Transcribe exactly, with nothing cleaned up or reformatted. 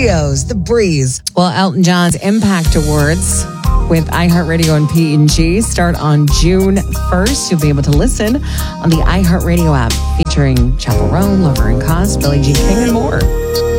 Studios, The Breeze. Well, Elton John's Impact Awards with iHeartRadio and P and G start on June first. You'll be able to listen on the iHeartRadio app featuring Chappell Roan, Lover and Cos, Billie Jean King, and more.